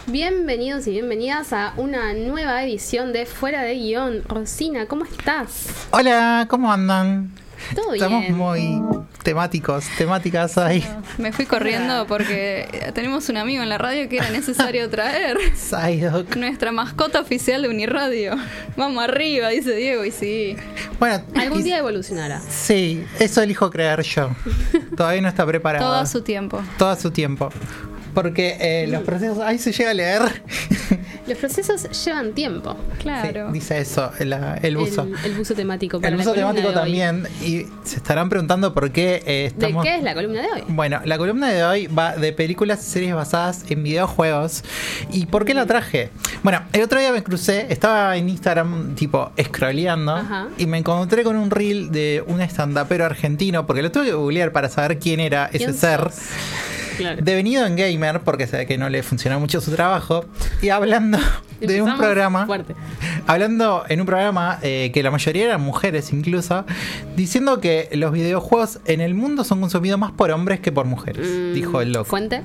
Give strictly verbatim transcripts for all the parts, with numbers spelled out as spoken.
Bienvenidos y bienvenidas a una nueva edición de Fuera de Guión. Rosina, ¿cómo estás? Hola, ¿cómo andan? Todo bien. Estamos muy temáticos, temáticas ahí. Me fui corriendo porque tenemos un amigo en la radio que era necesario traer. Psyduck. Nuestra mascota oficial de Uniradio. Vamos arriba, dice Diego, y sí. Bueno, Algún y- día evolucionará. Sí, eso elijo creer yo. Todavía no está preparado. Todo a su tiempo. Todo a su tiempo. Porque eh, los procesos... Ahí se llega a leer. Los procesos llevan tiempo. Claro. Sí, dice eso, la- el buzo. El, el buzo temático. Para El la buzo columna temático de hoy. también. Y se estarán preguntando por qué eh, ¿De estamos... qué es la columna de hoy? Bueno, la columna de hoy va de películas y series basadas en videojuegos. ¿Y por qué la traje? Bueno, el otro día me crucé, estaba en Instagram tipo scrolleando. Ajá. Y me encontré con un reel de un stand-upero argentino, porque lo tuve que googlear para saber quién era ese ¿Quién ser. sos? Claro. Devenido en gamer, porque se ve que no le funcionó mucho su trabajo. Y hablando de un Empezamos programa... fuerte. Hablando en un programa eh, que la mayoría eran mujeres incluso, diciendo que los videojuegos en el mundo son consumidos más por hombres que por mujeres, Mm, dijo el loco. ¿Fuente?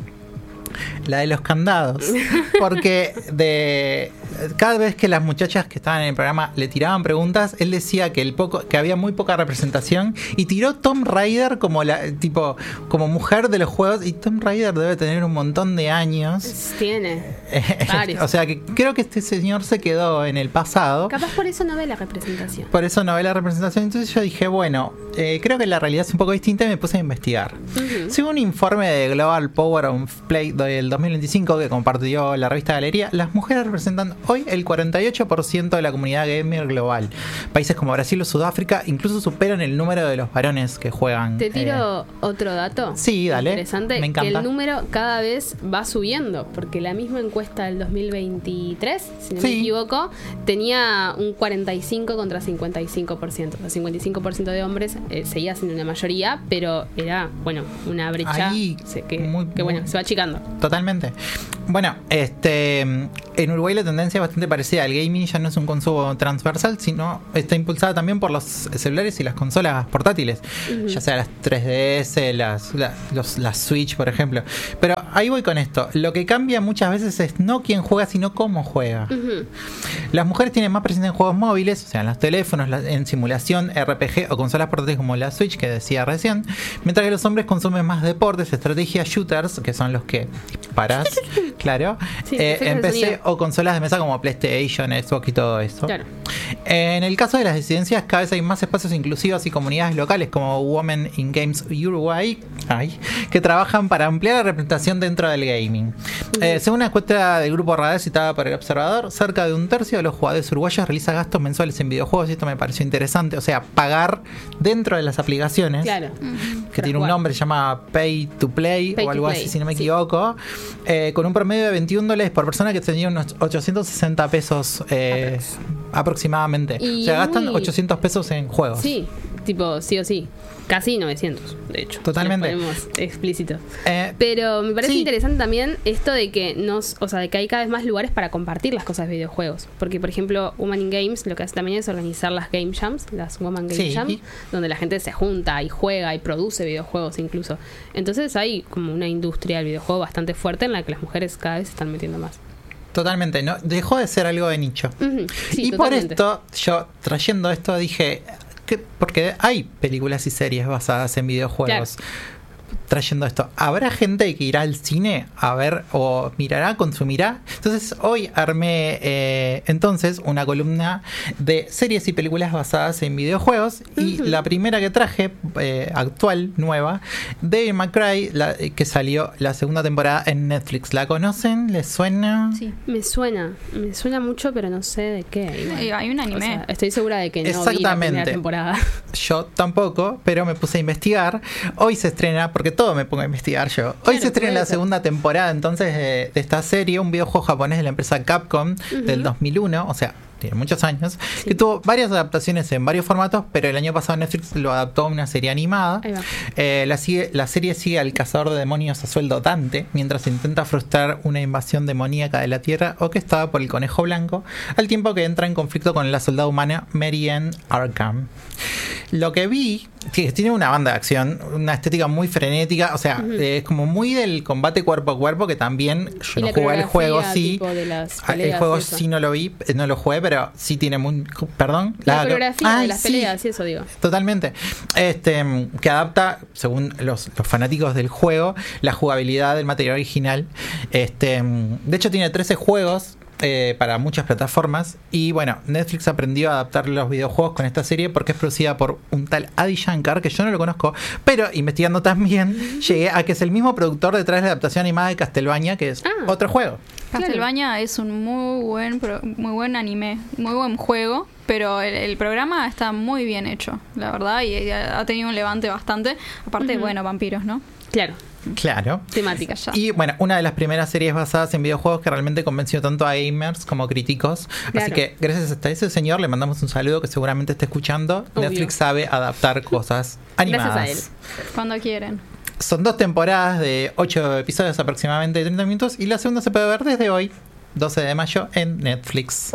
La de los candados. Porque de cada vez que las muchachas que estaban en el programa le tiraban preguntas, él decía que el poco, que había muy poca representación y tiró Tomb Raider como la tipo como mujer de los juegos, y Tomb Raider debe tener un montón de años. Tiene. Varios. O sea que creo que este señor se quedó en el pasado. Capaz por eso no ve la representación. Por eso no ve la representación. Entonces yo dije, bueno, eh, creo que la realidad es un poco distinta y me puse a investigar. Ujú. Según un informe de Global Power of Play del dos mil veinticinco que compartió la revista Galería, las mujeres representan hoy el cuarenta y ocho por ciento de la comunidad gamer global. Países como Brasil o Sudáfrica incluso superan el número de los varones que juegan. Te tiro eh, otro dato. Sí, dale. Interesante. Me encanta. Que el número cada vez va subiendo. Porque la misma encuesta del dos mil veintitrés, si no Sí. me equivoco, tenía un cuarenta y cinco contra cincuenta y cinco por ciento. O sea, cincuenta y cinco por ciento de hombres eh, seguía siendo una mayoría, pero era, bueno, una brecha Ahí, se- que, muy- que, bueno, muy- se va achicando. Totalmente. Bueno, este en Uruguay la tendencia es bastante parecida. El gaming ya no es un consumo transversal, sino está impulsada también por los celulares y las consolas portátiles, Ujú. ya sea las tres D S, las, la- los, las Switch, por ejemplo. Pero ahí voy con esto. Lo que cambia muchas veces es no quién juega, sino cómo juega. Ujú. Las mujeres tienen más presencia en juegos móviles, o sea, en los teléfonos, la- en simulación, R P G o consolas portátiles como la Switch, que decía recién, mientras que los hombres consumen más deportes, estrategias, shooters, que son los que disparás, claro, Sí, eh, efectos en de P C sonido. o consolas de mesa como PlayStation, Xbox y todo eso. Claro. En el caso de las disidencias, cada vez hay más espacios inclusivos y comunidades locales como Women in Games Uruguay, ay, que trabajan para ampliar la representación dentro del gaming. Eh, según una encuesta del grupo Radar citada por el Observador, cerca de un tercio de los jugadores uruguayos realiza gastos mensuales en videojuegos, y esto me pareció interesante, o sea, pagar dentro de las aplicaciones. Claro. Que Para tiene un jugar. nombre, se llama Pay to Play Pay o to algo Play, así, si no me sí. equivoco, eh, con un promedio de veintiún dólares por persona, que tenía unos ochocientos sesenta pesos eh, Aprox. aproximadamente. Y O sea, gastan muy- ochocientos pesos en juegos. Sí, tipo, sí o sí. Casi novecientos, de hecho. Totalmente. Si nos ponemos explícitos. Eh, Pero me parece Sí. interesante también esto de que nos, o sea, de que hay cada vez más lugares para compartir las cosas de videojuegos. Porque, por ejemplo, Woman in Games lo que hace también es organizar las Game Jams, las Woman Game Sí. Jams, donde la gente se junta y juega y produce videojuegos incluso. Entonces hay como una industria del videojuego bastante fuerte en la que las mujeres cada vez se están metiendo más. Totalmente, no dejó de ser algo de nicho. Ujú, sí, y totalmente. por esto, yo trayendo esto dije, que, porque hay películas y series basadas en videojuegos. Trayendo esto, ¿habrá gente que irá al cine a ver o mirará, consumirá? Entonces hoy armé eh, entonces una columna de series y películas basadas en videojuegos. Y Ujú. la primera que traje, eh, actual, nueva, Devil May Cry, la, eh, que salió la segunda temporada en Netflix. ¿La conocen? ¿Les suena? Sí. Me suena, me suena mucho, pero no sé de qué. igual. Eh, Hay un O anime. sea, estoy segura de que no vi la Exactamente. primera temporada. Yo tampoco, pero me puse a investigar. Hoy se estrena, porque todo me pongo a investigar yo. Hoy Claro, se estrena puede la ser. segunda temporada entonces de, de esta serie, un videojuego japonés de la empresa Capcom del dos mil uno, o sea, tiene muchos años, Sí. que tuvo varias adaptaciones en varios formatos, pero el año pasado Netflix lo adaptó a una serie animada. Ahí va. Eh, la, sigue- la serie sigue al cazador de demonios a sueldo Dante, mientras intenta frustrar una invasión demoníaca de la Tierra orquestada por el Conejo Blanco, al tiempo que entra en conflicto con la soldada humana Mary Ann Arkham. Lo que vi Sí, tiene una banda de acción, una estética muy frenética, o sea, uh-huh. eh, es como muy del combate cuerpo a cuerpo, que también yo no jugué el juego, sí. El juego eso. sí no lo vi, no lo jugué, pero sí tiene muy... Perdón. La, la coreografía ah, de las sí, peleas, sí, eso digo. Totalmente. Este, que adapta, según los, los fanáticos del juego, la jugabilidad del material original. Este, de hecho, tiene trece juegos. Eh, para muchas plataformas. Y bueno, Netflix aprendió a adaptar los videojuegos con esta serie porque es producida por un tal Adi Shankar, que yo no lo conozco, pero investigando también llegué a que es el mismo productor detrás de la adaptación animada de Castlevania, que es ah, otro juego. Castlevania claro. es un muy buen pro, muy buen anime, muy buen juego, pero el, el programa está muy bien hecho, la verdad, y, y ha tenido un levante bastante. Aparte, uh-huh. bueno, vampiros, ¿no? Claro. Claro. Temática ya. Y bueno, una de las primeras series basadas en videojuegos que realmente convenció tanto a gamers como críticos. Claro. Así que gracias a ese señor le mandamos un saludo que seguramente está escuchando. Obvio. Netflix sabe adaptar cosas animadas. Gracias a él. Cuando quieren. Son dos temporadas de ocho episodios aproximadamente de treinta minutos y la segunda se puede ver desde hoy, doce de mayo, en Netflix.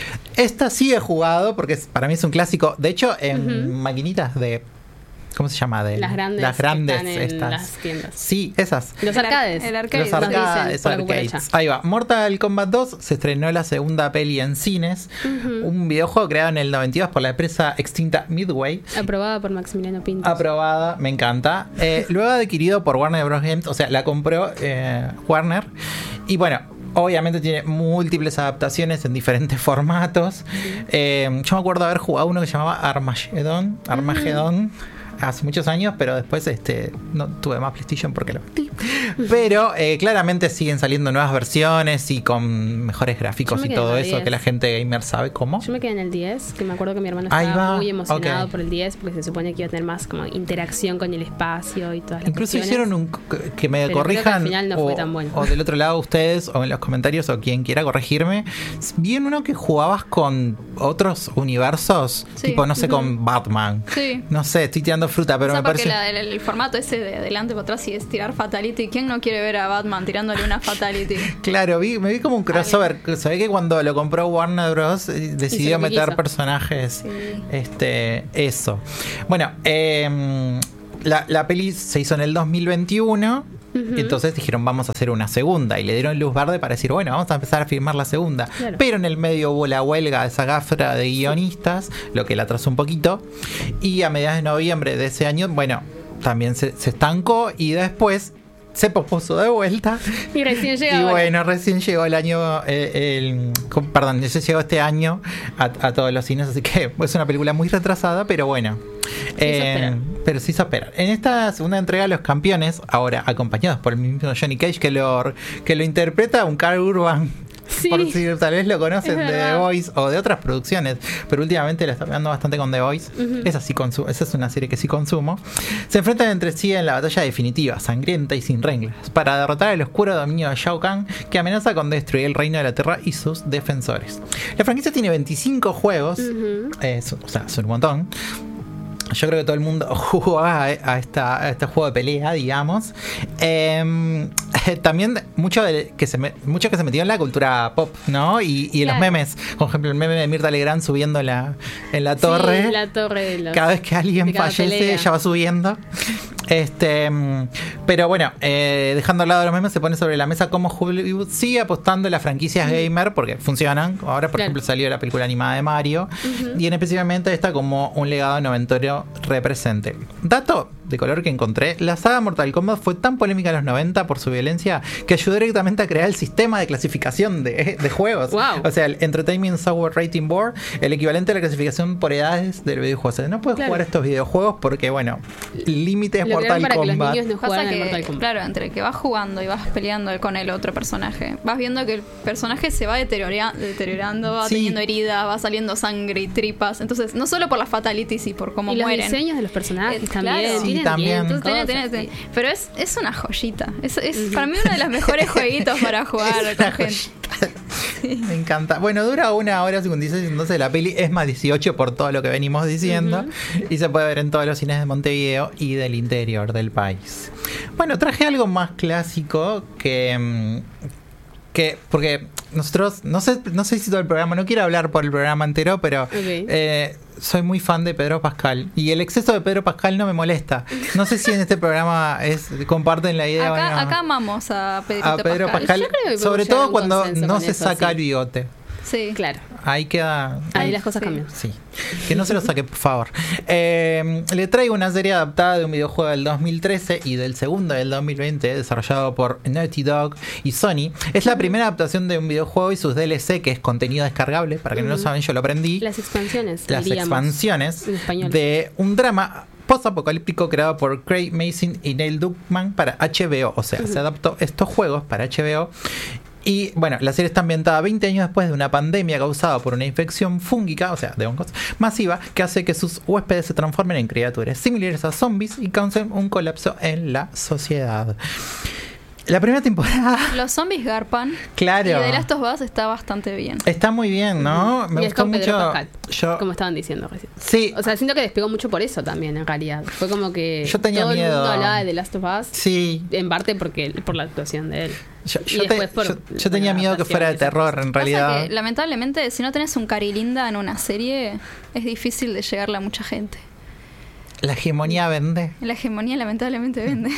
Esta sí he jugado porque para mí es un clásico. De hecho, en uh-huh. maquinitas de... ¿Cómo se llama? De las grandes, las grandes están en estas. Las tiendas. Sí, esas. Los arcades. El arcade. Los arcades, arcades. Ahí va. Mortal Kombat dos se estrenó la segunda peli en cines. Uh-huh. Un videojuego creado en el noventa y dos por la empresa extinta Midway. Aprobada por Maximiliano Pintos. Aprobada, me encanta. Eh, luego adquirido por Warner Bros. Games, o sea, la compró eh, Warner. Y bueno, obviamente tiene múltiples adaptaciones en diferentes formatos. Uh-huh. Eh, yo me acuerdo haber jugado uno que se llamaba Armageddon. Armageddon. Uh-huh. Hace muchos años, pero después este no tuve más PlayStation porque lo metí. Pero eh, claramente siguen saliendo nuevas versiones y con mejores gráficos y todo eso diez. Que la gente gamer sabe cómo. Yo me quedé en el diez, que me acuerdo que mi hermano estaba muy emocionado okay. por el diez porque se supone que iba a tener más como interacción con el espacio y todas las Incluso cuestiones. hicieron un que me pero corrijan creo que al final no o, fue tan bueno. O del otro lado ustedes o en los comentarios o quien quiera corregirme. Bien uno que jugabas con otros universos, sí. tipo no sé uh-huh. con Batman. Sí. No sé, estoy tirando fruta, pero o sea, me parece... La, el, el formato ese de adelante por atrás y es tirar Fatality. ¿Quién no quiere ver a Batman tirándole una Fatality? Claro, vi, me vi como un crossover. Sabés que cuando lo compró Warner Bros. Decidió meter quiso. personajes. Sí. Este, eso. Bueno, eh, la, la peli se hizo en el dos mil veintiuno. Uh-huh. Entonces dijeron vamos a hacer una segunda y le dieron luz verde para decir bueno, vamos a empezar a filmar la segunda, claro. Pero en el medio hubo la huelga de esa gafra de guionistas, lo que la atrasó un poquito, y a mediados de noviembre de ese año, bueno, también se, se estancó y después se pospuso de vuelta. Y recién llegó. Y bueno, recién llegó el año, eh, el, perdón, se llegó este año a, a todos los cines, así que es una película muy retrasada, pero bueno. Eh, pero sí se espera. En esta segunda entrega, los campeones, ahora acompañados por el mismo Johnny Cage, que lo, que lo interpreta un Carl Urban. Sí. Por si tal vez lo conocen de The Voice o de otras producciones, pero últimamente la está pegando bastante con The Voice. Uh-huh. Esa sí consumo, esa es una serie que sí consumo. Se enfrentan entre sí en la batalla definitiva, sangrienta y sin reglas, para derrotar el oscuro dominio de Shao Kahn, que amenaza con destruir el reino de la Tierra y sus defensores. La franquicia tiene veinticinco juegos, uh-huh. eh, o sea, son un montón. Yo creo que todo el mundo jugó a, a, esta, a este juego de pelea, digamos. Eh, también mucho, de, que se me, mucho que se metió en la cultura pop, ¿no? Y, y en claro. los memes. Por ejemplo, el meme de Mirta Legrand subiendo la, en la torre. Sí, la torre de los, cada vez que alguien fallece, pelea. Ella va subiendo. Este, pero bueno, eh, dejando al lado los memes, se pone sobre la mesa cómo Hollywood sigue apostando en las franquicias uh-huh. gamer, porque funcionan. Ahora, por claro. ejemplo, salió la película animada de Mario. Uh-huh. Y en específicamente esta como un legado noventero represente. Dato de color que encontré: la saga Mortal Kombat fue tan polémica en los noventa por su violencia que ayudó directamente a crear el sistema de clasificación de, de juegos. Wow. O sea, el Entertainment Software Rating Board, el equivalente a la clasificación por edades del videojuego. O sea, no puedes claro. jugar estos videojuegos porque, bueno, límites Mortal para Kombat. Que los niños no Pasa que, Mortal Kombat. Claro, entre que vas jugando y vas peleando con el otro personaje, vas viendo que el personaje se va deteriora- deteriorando, va sí. teniendo heridas, va saliendo sangre y tripas. Entonces, no solo por las fatalities y por cómo y mueren. Los diseños de los personajes eh, también. Claro. Sí, también. Bien, Tenés, tenés, tenés. Pero es, es una joyita. Es, es uh-huh. para mí uno de los mejores jueguitos para jugar con gente. Sí. Me encanta. Bueno, dura una hora cincuenta y seis, entonces la peli es más dieciocho por todo lo que venimos diciendo. Uh-huh. Y se puede ver en todos los cines de Montevideo y del interior del país. Bueno, traje algo más clásico que... que que porque nosotros, no sé, no sé si todo el programa, no quiero hablar por el programa entero, pero Okay. eh, soy muy fan de Pedro Pascal y el exceso de Pedro Pascal no me molesta. No sé si en este programa es comparten la idea. Acá, o no. acá amamos a Pedrito A Pedro Pascal. Pascal, Yo creo que podemos sobre llegar a todo un cuando consenso no con se eso, saca sí. el bigote. Sí. Claro. Ahí queda. Ahí las cosas sí. cambian. Sí, que no se lo saque, por favor. Eh, le traigo una serie adaptada de un videojuego del dos mil trece y del segundo del dos mil veinte, desarrollado por Naughty Dog y Sony. Es la primera adaptación de un videojuego y sus D L C, que es contenido descargable. Para que no lo saben, yo lo aprendí. Las expansiones. Las diríamos, expansiones en español. de un drama post-apocalíptico creado por Craig Mazin y Neil Druckmann para H B O. O sea, se adaptó estos juegos para H B O. Y bueno, la serie está ambientada veinte años después de una pandemia causada por una infección fúngica, o sea, de hongos, masiva, que hace que sus huéspedes se transformen en criaturas similares a zombies y causen un colapso en la sociedad. La primera temporada, Los zombies garpan. claro, Y The Last of Us está bastante bien. está muy bien, ¿no? Me y es gustó con Pedro mucho. Pascal, Yo, como estaban diciendo recién. sí, O sea, siento que despegó mucho por eso también, en realidad. Fue como que Yo tenía todo el miedo. mundo hablaba de The Last of Us, sí. en parte porque por la actuación de él. Yo, Y yo te- después por yo- yo tenía la miedo que fuera de adaptación y terror, en Pasa realidad. que, lamentablemente, si no tenés un cari linda en una serie, es difícil de llegarle a mucha gente. La hegemonía vende. La hegemonía, lamentablemente, vende.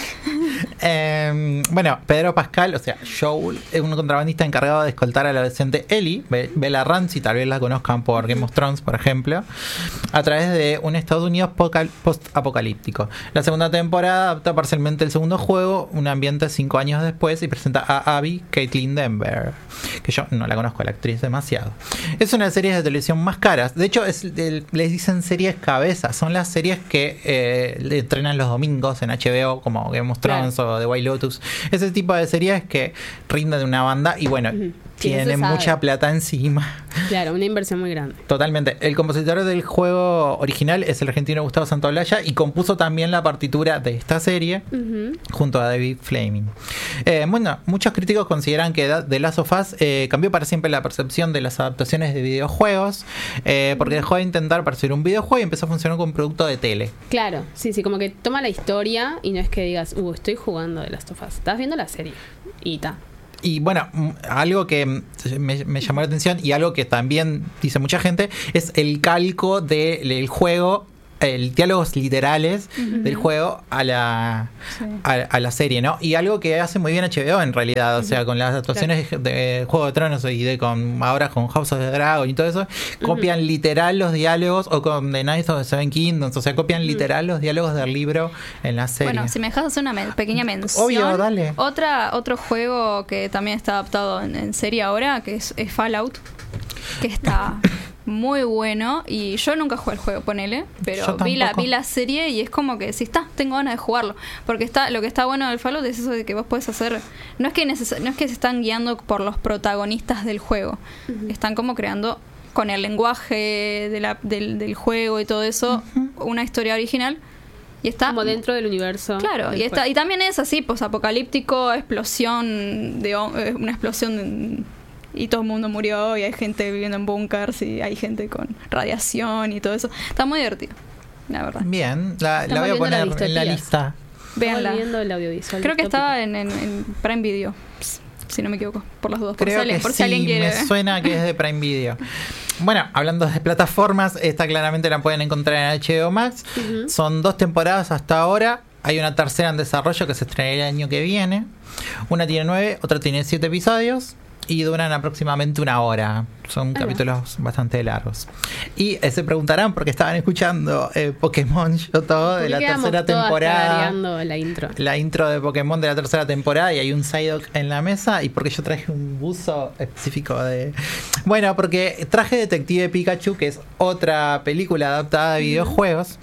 Eh, bueno, Pedro Pascal, o sea, Joel, es un contrabandista encargado de escoltar a la adolescente Ellie, Be- Bella Ramsey, tal vez la conozcan por Game of Thrones, por ejemplo, a través de un Estados Unidos pocal- post-apocalíptico. La segunda temporada adapta parcialmente el segundo juego, un ambiente cinco años después, y presenta a Abby Caitlin Denver, que yo no la conozco a la actriz demasiado. Es una de las series de televisión más caras. De hecho, es, el- les dicen series cabeza. Son las series que eh, le entrenan los domingos en H B O, como Game of Thrones Claro. o The White Lotus. Ese tipo de series que rinden de una banda y bueno, Ujú. Sí, eso tienen se sabe. mucha plata encima. Claro, una inversión muy grande. Totalmente. El compositor del juego original es el argentino Gustavo Santaolalla y compuso también la partitura de esta serie Ujú. junto a David Fleming. Eh, bueno, muchos críticos consideran que The Last of Us eh, cambió para siempre la percepción de las adaptaciones de videojuegos, eh, porque dejó de intentar parecer un videojuego y empezó a funcionar como un producto de tele. Claro, sí, sí, como que toma la historia y no es que digas, uh, estoy jugando The Last of Us. Estás viendo la serie y ta. Y bueno, mm, algo que mm, me, me llamó la atención y algo que también dice mucha gente es el calco del juego, el diálogos literales del juego a la Sí. a, a la serie, ¿no? Y algo que hace muy bien H B O en realidad, o sea, con las actuaciones de Juego de Tronos y de con ahora con House of the Dragon y todo eso, copian literal los diálogos, o con The Knights of the Seven Kingdoms, o sea, copian literal los diálogos del libro en la serie. Bueno, si me dejas hacer una men- pequeña mención. Obvio, dale. Otra, otro juego que también está adaptado en, en serie ahora, que es, es Fallout, que está muy bueno. Y yo nunca jugué el juego, ponele, pero Yo vi la, tampoco. vi la serie y es como que si está, tengo ganas de jugarlo. Porque está, lo que está bueno del Fallout es eso de que vos podés hacer. No es que neces- no es que se están guiando por los protagonistas del juego. Están como creando con el lenguaje de la, del, del juego y todo eso, una historia original. Y está Como dentro del universo. Claro, del y, está, juego. y también es así, posapocalíptico, explosión de hon- eh, una explosión de- y todo el mundo murió y hay gente viviendo en bunkers y hay gente con radiación y todo eso. Está muy divertido, la verdad. Bien, la, la voy a Estamos viendo poner las en la distopías. lista. Véanla. Estaba viendo el audiovisual. Creo que distópico. estaba en, en, en Prime Video, si no me equivoco, por las dudas. Por, Creo si, alguien, que por si sí, alguien quiere. me suena que es de Prime Video. Bueno, hablando de plataformas, esta claramente la pueden encontrar en H B O Max. Ujú. Son dos temporadas hasta ahora. Hay una tercera en desarrollo que se estrenará el año que viene. Una tiene nueve, otra tiene siete episodios y duran aproximadamente una hora. Son Ah. capítulos bastante largos. Y eh, se preguntarán por qué estaban escuchando eh, Pokémon Yoto de ¿Por la qué quedamos tercera todas temporada. tarareando la intro? La intro de Pokémon de la tercera temporada y hay un Psyduck en la mesa. Y porque yo traje un buzo específico de... Bueno, porque traje Detective Pikachu, que es otra película adaptada de videojuegos.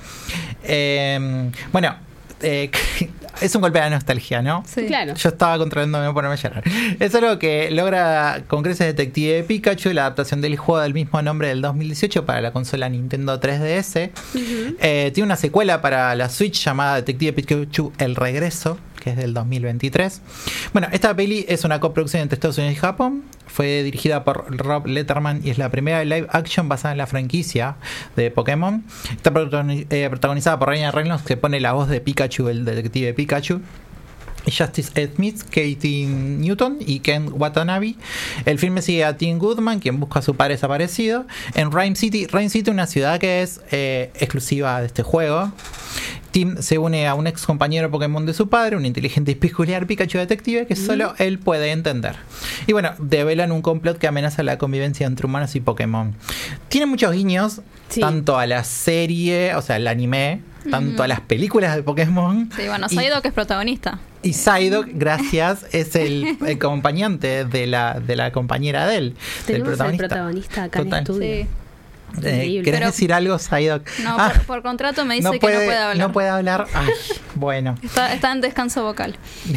Eh, bueno, eh, es un golpe de nostalgia, ¿no? Sí. Claro. Yo estaba controlándome no ponerme a llorar. Es algo que logra con creces Detective Pikachu, la adaptación del juego del mismo nombre del dos mil dieciocho para la consola Nintendo tres D S. Ujú. Eh, tiene una secuela para la Switch llamada Detective Pikachu El Regreso, que es del dos mil veintitrés. Bueno, esta peli es una coproducción entre Estados Unidos y Japón. Fue dirigida por Rob Letterman y es la primera live action basada en la franquicia de Pokémon. Está protagoni- eh, protagonizada por Ryan Reynolds, que pone la voz de Pikachu, el detective Pikachu. Justice Smith, Katie Newton y Ken Watanabe. El filme sigue a Tim Goodman, quien busca a su padre desaparecido, en Rhyme City. Rhyme City, una ciudad que es eh, exclusiva de este juego. Tim se une a un ex compañero Pokémon de su padre, un inteligente y peculiar Pikachu detective que solo él puede entender. Y bueno, develan un complot que amenaza la convivencia entre humanos y Pokémon. Tiene muchos guiños, sí, tanto a la serie, o sea, el anime, tanto uh-huh. a las películas de Pokémon. Sí, bueno, Psyduck es protagonista. Y Psyduck, gracias, es el, el acompañante de la, de la compañera de él, del protagonista. El protagonista acá Total. en estudio. Sí. Eh, ¿Querés Pero, decir algo, Psyduck? No, ah, por, por contrato me dice no puede, que no puede hablar. No puede hablar. Ay, bueno. Está, está en descanso vocal.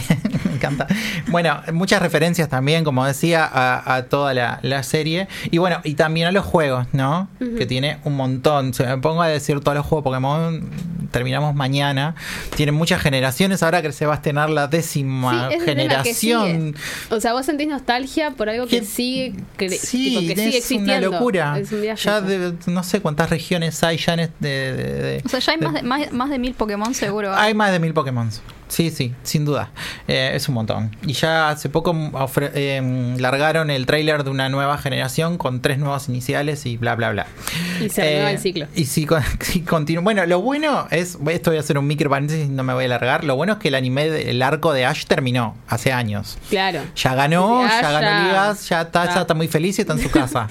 Me encanta. Bueno, muchas referencias también, como decía, a, a toda la, la serie. Y bueno, y también a los juegos, ¿no? Uh-huh. Que tiene un montón. Si me pongo a decir todos los juegos Pokémon, terminamos mañana. Tienen muchas generaciones. Ahora que se va a estrenar la décima sí, generación. O sea, vos sentís nostalgia por algo que, que sigue, que, sí, tipo, que sigue existiendo. Es una locura. Es un viaje, ya de, no sé cuántas regiones hay ya en este, de, de, de, o sea, ya hay de, más, de, más, más de mil Pokémon seguro. Hay más de mil Pokémon. Sí, sí, sin duda. Eh, es un montón. Y ya hace poco ofre- eh, largaron el tráiler de una nueva generación con tres nuevos iniciales y bla, bla, bla. Y se renueva eh, el ciclo. Y si, si continúa. Bueno, lo bueno es. Esto voy a hacer un micro paréntesis, no me voy a alargar. Lo bueno es que el anime, el arco de Ash terminó hace años. Claro. Ya ganó, Ash, ya ganó ya, ligas, ya está, ya está muy feliz y está en su casa.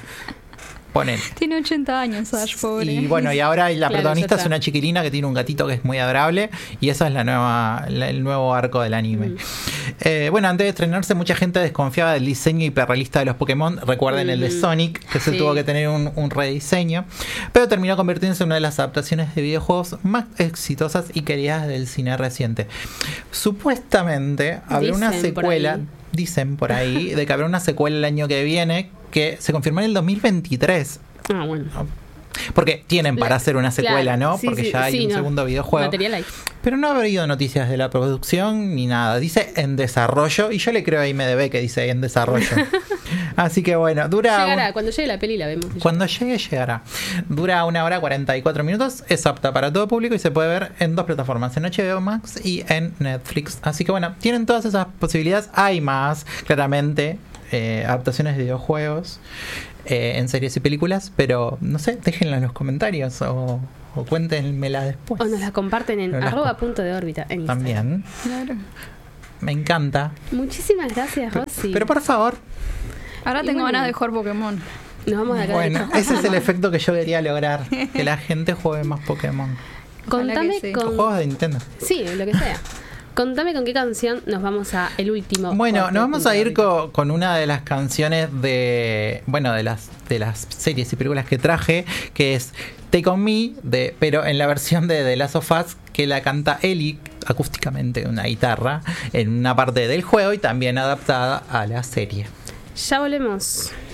Ponen. Tiene ochenta años, Ash, pobre. Y bueno, y ahora la claro, protagonista es una chiquilina que tiene un gatito que es muy adorable. Y esa es la nueva, la, el nuevo arco del anime. Mm. Eh, bueno, antes de estrenarse, mucha gente desconfiaba del diseño hiperrealista de los Pokémon. Recuerden mm. el de Sonic, que se sí. tuvo que tener un, un rediseño. Pero terminó convirtiéndose en una de las adaptaciones de videojuegos más exitosas y queridas del cine reciente. Supuestamente habrá una secuela. Dicen por ahí de que habrá una secuela el año que viene, que se confirmó en el dos mil veintitrés. Ah, bueno. Porque tienen para La, hacer una secuela, claro, ¿no? Sí, Porque sí, ya hay sí, un no. segundo videojuego. Material hay. Pero no ha habido noticias de la producción ni nada. Dice en desarrollo. Y yo le creo a I M D B que dice en desarrollo. Así que bueno, dura... Llegará, un... cuando llegue la peli la vemos. Cuando llegue, llegará. Dura una hora cuarenta y cuatro minutos. Es apta para todo público y se puede ver en dos plataformas. En H B O Max y en Netflix. Así que bueno, tienen todas esas posibilidades. Hay más, claramente, eh, adaptaciones de videojuegos. Eh, en series y películas, pero no sé, déjenla en los comentarios o, o cuéntenmela después. O nos la comparten en arroba punto de órbita en Instagram. También. Claro. Me encanta. Muchísimas gracias, Rosy. Pero, pero por favor. Ahora tengo bueno, ganas de jugar Pokémon. Nos vamos de acá. Bueno, de ese es el efecto que yo quería lograr. Que la gente juegue más Pokémon. Contame sí. con... O juegos de Nintendo. Sí, lo que sea. Contame con qué canción nos vamos a el último. Bueno, nos vamos a ir con, con una de las canciones de, bueno, de las de las series y películas que traje, que es Take On Me, de, pero en la versión de The Last of Us, que la canta Ellie acústicamente en una guitarra en una parte del juego y también adaptada a la serie. Ya volvemos.